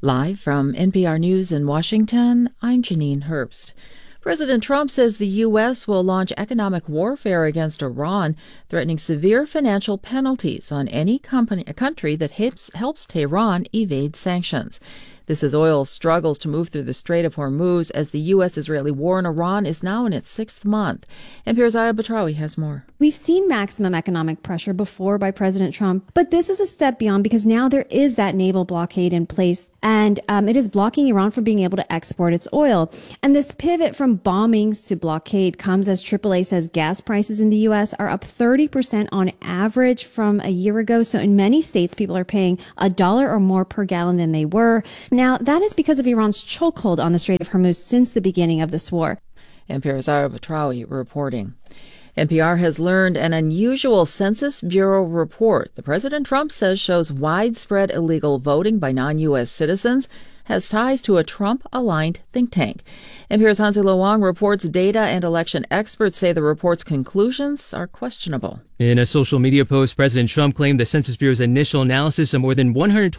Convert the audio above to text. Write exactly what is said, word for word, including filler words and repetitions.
Live from N P R News in Washington, I'm Janine Herbst. President Trump says the U S will launch economic warfare against Iran, threatening severe financial penalties on any company, country that helps, helps Tehran evade sanctions. This as oil struggles to move through the Strait of Hormuz as the U S-Israeli war in Iran is now in its sixth month. N P R's Aya Batrawi has more. We've seen maximum economic pressure before by President Trump, but this is a step beyond because now there is that naval blockade in place, and um, it is blocking Iran from being able to export its oil. And this pivot from bombings to blockade comes as triple A says gas prices in the U S are up thirty percent on average from a year ago. So in many states, people are paying a dollar or more per gallon than they were. Now, that is because of Iran's chokehold on the Strait of Hormuz since the beginning of this war. N P R's Aya Batrawi reporting. N P R has learned an unusual Census Bureau report that President Trump says shows widespread illegal voting by non-U S citizens has ties to a Trump-aligned think tank. N P R's Hansi Lo Wang reports data and election experts say the report's conclusions are questionable. In a social media post, President Trump claimed the Census Bureau's initial analysis of more than one hundred